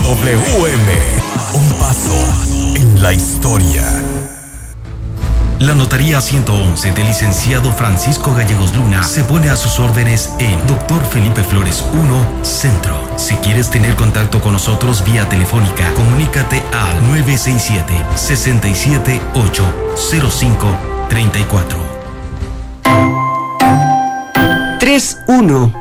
WM, un paso en la historia. La Notaría 111 del licenciado Francisco Gallegos Luna se pone a sus órdenes en Dr. Felipe Flores 1, Centro. Si quieres tener contacto con nosotros vía telefónica, comunícate al 967-805-34. 3-1.